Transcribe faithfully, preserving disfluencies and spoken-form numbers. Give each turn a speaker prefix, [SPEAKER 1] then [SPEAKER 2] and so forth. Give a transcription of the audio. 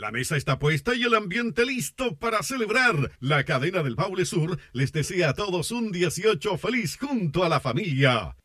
[SPEAKER 1] La mesa está puesta y el ambiente listo para celebrar. La cadena del Baule Sur les desea a todos un dieciocho feliz junto a la familia.